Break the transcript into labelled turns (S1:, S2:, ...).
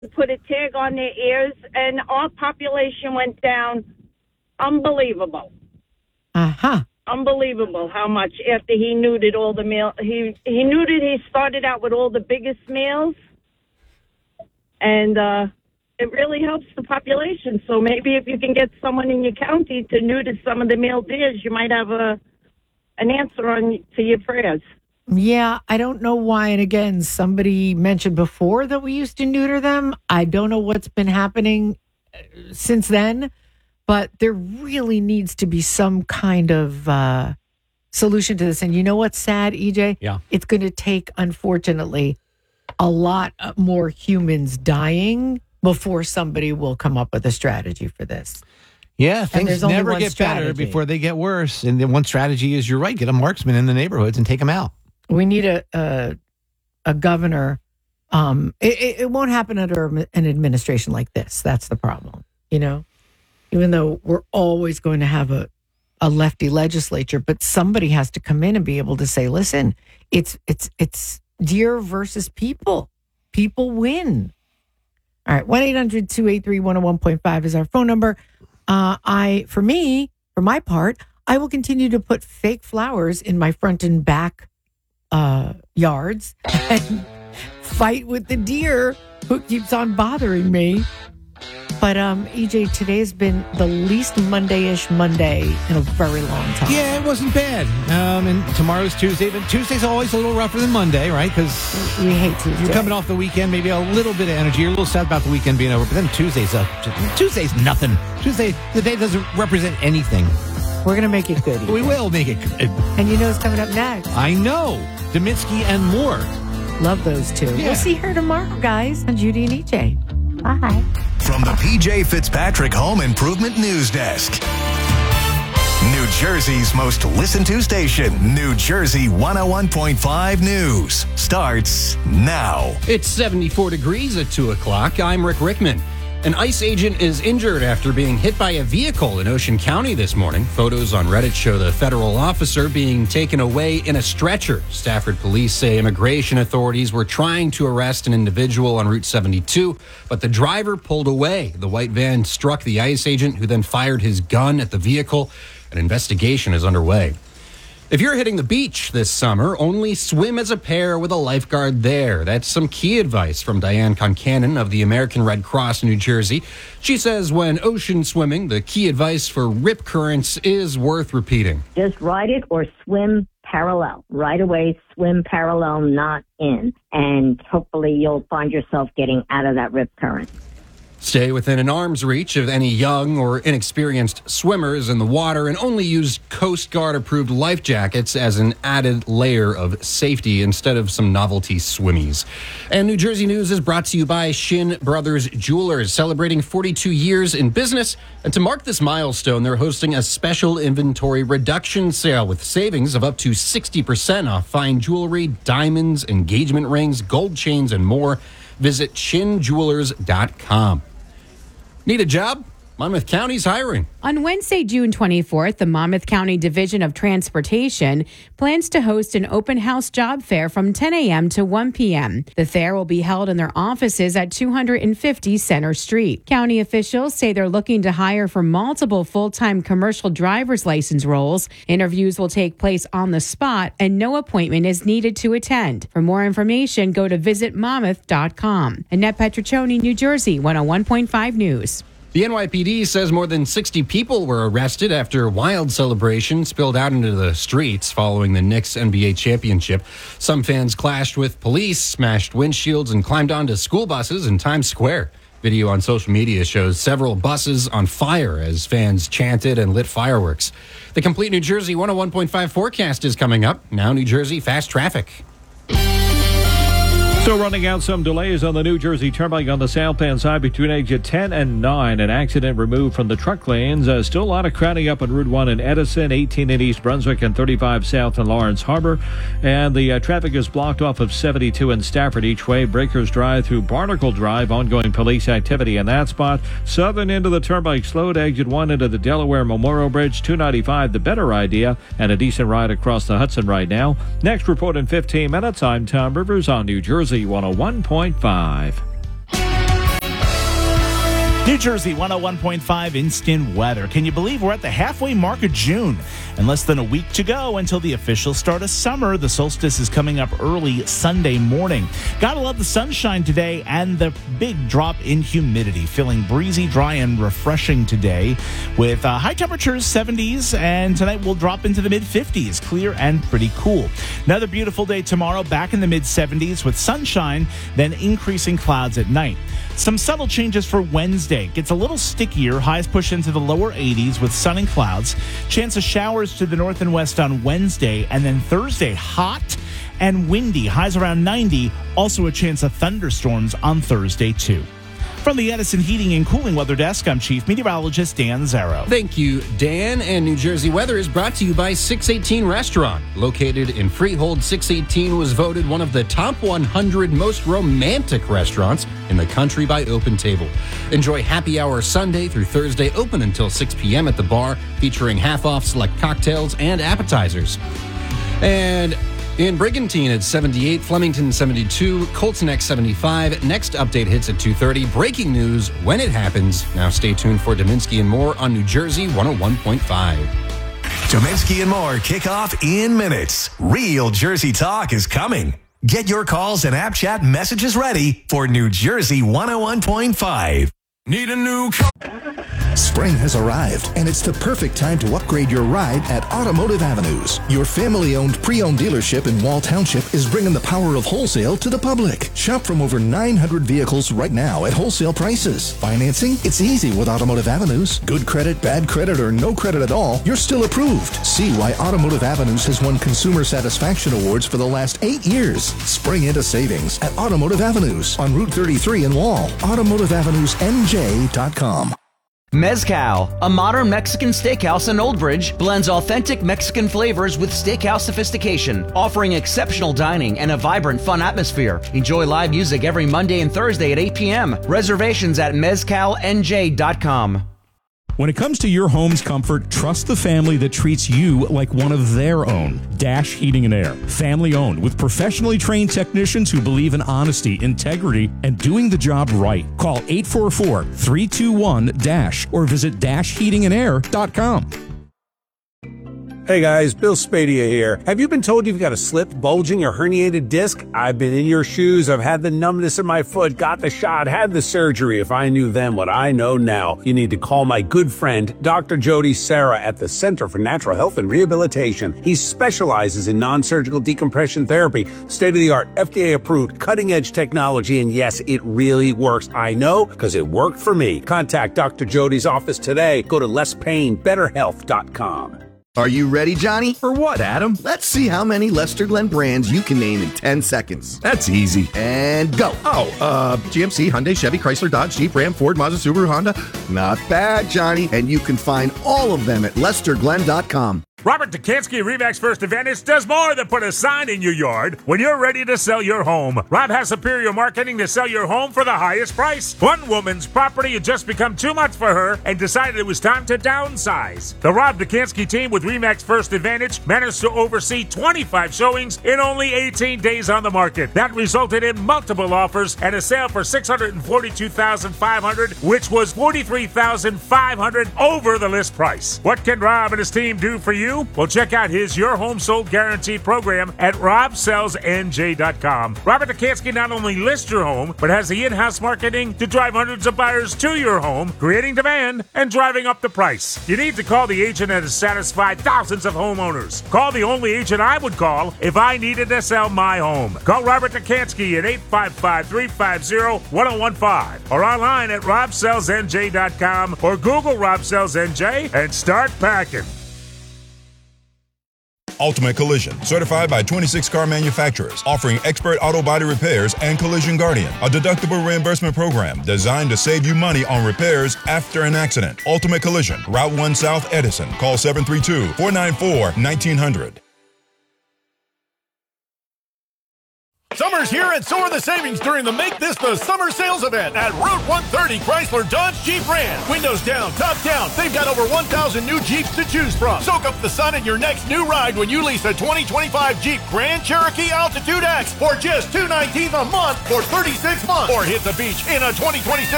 S1: put a tag on their ears, and our population went down. Unbelievable.
S2: Uh-huh.
S1: Unbelievable how much after he neutered all the male. He started out with all the biggest males, and it really helps the population. So maybe if you can get someone in your county to neuter some of the male deers, you might have an answer to your prayers.
S2: Yeah, I don't know why. And again, somebody mentioned before that we used to neuter them. I don't know what's been happening since then, but there really needs to be some kind of solution to this. And you know what's sad, EJ?
S3: Yeah.
S2: It's going to take, unfortunately, a lot more humans dying before somebody will come up with a strategy for this.
S4: Yeah, things
S2: there's only
S4: never
S2: one
S4: get better
S2: strategy.
S4: before they get worse. And then one strategy is, you're right, get a marksman in the neighborhoods and take them out.
S2: We need a governor. It won't happen under an administration like this. That's the problem, you know? Even though we're always going to have a lefty legislature, but somebody has to come in and be able to say, listen, it's deer versus people. People win. All right, 1-800-283-101.5 is our phone number. For my part, I will continue to put fake flowers in my front and back yards and fight with the deer who keeps on bothering me. But EJ, today's been the least Monday-ish Monday in a very long time.
S4: Yeah, it wasn't bad. And tomorrow's Tuesday, but Tuesday's always a little rougher than Monday, right? Because
S2: we hate Tuesday.
S4: You're coming off the weekend, maybe a little bit of energy. You're a little sad about the weekend being over, but then Tuesday's nothing. Tuesday, the day doesn't represent anything.
S2: We're going to make it good.
S4: We will make it good.
S2: And you know what's coming up next?
S4: I know. Dominsky and more.
S2: Love those two.
S4: Yeah.
S2: We'll see her tomorrow, guys, on Judy and EJ. Bye.
S5: From the PJ Fitzpatrick Home Improvement News Desk. New Jersey's most listened to station, New Jersey 101.5 News, starts now.
S3: It's 74 degrees at 2 o'clock. I'm Rick Rickman. An ICE agent is injured after being hit by a vehicle in Ocean County this morning. Photos on Reddit show the federal officer being taken away in a stretcher. Stafford police say immigration authorities were trying to arrest an individual on Route 72, but the driver pulled away. The white van struck the ICE agent, who then fired his gun at the vehicle. An investigation is underway. If you're hitting the beach this summer, only swim as a pair with a lifeguard there. That's some key advice from Diane Concannon of the American Red Cross in New Jersey. She says when ocean swimming, the key advice for rip currents is worth repeating.
S6: Just ride it or swim parallel. Right away, swim parallel, not in. And hopefully you'll find yourself getting out of that rip current.
S3: Stay within an arm's reach of any young or inexperienced swimmers in the water, and only use Coast Guard-approved life jackets as an added layer of safety instead of some novelty swimmies. And New Jersey News is brought to you by Shin Brothers Jewelers, celebrating 42 years in business. And to mark this milestone, they're hosting a special inventory reduction sale with savings of up to 60% off fine jewelry, diamonds, engagement rings, gold chains, and more. Visit shinjewelers.com. Need a job? Monmouth County's hiring.
S7: On Wednesday, June 24th, the Monmouth County Division of Transportation plans to host an open house job fair from 10 a.m. to 1 p.m. The fair will be held in their offices at 250 Center Street. County officials say they're looking to hire for multiple full-time commercial driver's license roles. Interviews will take place on the spot, and no appointment is needed to attend. For more information, go to visitmonmouth.com. Annette Petriccioni, New Jersey, 101.5 News.
S3: The NYPD says more than 60 people were arrested after wild celebrations spilled out into the streets following the Knicks NBA championship. Some fans clashed with police, smashed windshields, and climbed onto school buses in Times Square. Video on social media shows several buses on fire as fans chanted and lit fireworks. The complete New Jersey 101.5 forecast is coming up. Now New Jersey fast traffic.
S8: Still running out some delays on the New Jersey Turnpike on the southbound side between exit 10 and 9. An accident removed from the truck lanes. Still a lot of crowding up on Route 1 in Edison, 18 in East Brunswick, and 35 south in Lawrence Harbor. And the traffic is blocked off of 72 in Stafford each way. Breakers Drive through Barnacle Drive. Ongoing police activity in that spot. Southern end of the Turnpike slowed. Exit 1 into the Delaware Memorial Bridge. 295, the better idea. And a decent ride across the Hudson right now. Next report in 15 minutes. I'm Tom Rivers on New Jersey 101.5.
S9: New Jersey 101.5 instant weather. Can you believe we're at the halfway mark of June? And less than a week to go until the official start of summer. The solstice is coming up early Sunday morning. Gotta love the sunshine today and the big drop in humidity. Feeling breezy, dry, and refreshing today with high temperatures 70s, and tonight we'll drop into the mid-50s. Clear and pretty cool. Another beautiful day tomorrow, back in the mid-70s with sunshine, then increasing clouds at night. Some subtle changes for Wednesday. Gets a little stickier. Highs push into the lower 80s with sun and clouds. Chance of showers to the north and west on Wednesday. And then Thursday, hot and windy. Highs around 90. Also a chance of thunderstorms on Thursday, too. From the Edison Heating and Cooling Weather Desk, I'm Chief Meteorologist Dan Zarrow.
S3: Thank you, Dan. And New Jersey weather is brought to you by 618 Restaurant. Located in Freehold, 618 was voted one of the top 100 most romantic restaurants in the country by OpenTable. Enjoy happy hour Sunday through Thursday, open until 6 p.m. at the bar, featuring half-off select cocktails and appetizers. And in Brigantine at 78, Flemington 72, Colton X 75. Next update hits at 2:30. Breaking news when it happens. Now stay tuned for Dominski and more on New Jersey 101.5.
S5: Dominski and more kick off in minutes. Real Jersey talk is coming. Get your calls and app chat messages ready for New Jersey 101.5.
S10: Need a new car? Spring has arrived, and it's the perfect time to upgrade your ride at Automotive Avenues. Your family-owned, pre-owned dealership in Wall Township is bringing the power of wholesale to the public. Shop from over 900 vehicles right now at wholesale prices. Financing? It's easy with Automotive Avenues. Good credit, bad credit, or no credit at all, you're still approved. See why Automotive Avenues has won Consumer Satisfaction Awards for the last 8 years. Spring into savings at Automotive Avenues on Route 33 in Wall. AutomotiveAvenuesNJ.com.
S11: Mezcal, a modern Mexican steakhouse in Old Bridge, blends authentic Mexican flavors with steakhouse sophistication, offering exceptional dining and a vibrant, fun atmosphere. Enjoy live music every Monday and Thursday at 8 p.m. Reservations at mezcalnj.com.
S12: When it comes to your home's comfort, trust the family that treats you like one of their own. Dash Heating and Air. Family owned with professionally trained technicians who believe in honesty, integrity, and doing the job right. Call 844-321-DASH or visit dashheatingandair.com.
S13: Hey guys, Bill Spadia here. Have you been told you've got a slipped, bulging, or herniated disc? I've been in your shoes. I've had the numbness in my foot, got the shot, had the surgery. If I knew then what I know now, you need to call my good friend, Dr. Jody Serra at the Center for Natural Health and Rehabilitation. He specializes in non-surgical decompression therapy, state-of-the-art, FDA-approved, cutting-edge technology, and yes, it really works. I know, because it worked for me. Contact Dr. Jody's office today. Go to lesspainbetterhealth.com.
S14: Are you ready, Johnny? For what, Adam? Let's see how many Lester Glenn brands you can name in 10 seconds. That's easy. And go. GMC, Hyundai, Chevy, Chrysler, Dodge, Jeep, Ram, Ford, Mazda, Subaru, Honda. Not bad, Johnny. And you can find all of them at LesterGlenn.com.
S15: Robert Dukansky, RE/MAX First Advantage, does more than put a sign in your yard when you're ready to sell your home. Rob has superior marketing to sell your home for the highest price. One woman's property had just become too much for her and decided it was time to downsize. The Rob Dukansky team with RE/MAX First Advantage managed to oversee 25 showings in only 18 days on the market. That resulted in multiple offers and a sale for $642,500, which was $43,500 over the list price. What can Rob and his team do for you? Well, check out his Your Home Sold Guarantee program at robsellsnj.com. Robert Dukansky not only lists your home, but has the in-house marketing to drive hundreds of buyers to your home, creating demand and driving up the price. You need to call the agent that has satisfied thousands of homeowners. Call the only agent I would call if I needed to sell my home. Call Robert Dukansky at 855-350-1015 or online at robsellsnj.com or Google Rob Sells NJ and start packing.
S16: Ultimate Collision, certified by 26 car manufacturers, offering expert auto body repairs and Collision Guardian, a deductible reimbursement program designed to save you money on repairs after an accident. Ultimate Collision, Route 1 South Edison. Call 732-494-1900.
S17: Summer's here and so are the savings during the Make This the Summer Sales event at Route 130 Chrysler Dodge Jeep Ram. Windows down, top down. They've got over 1,000 new Jeeps to choose from. Soak up the sun in your next new ride when you lease a 2025 Jeep Grand Cherokee Altitude X for just $219 a month for 36 months. Or hit the beach in a 2026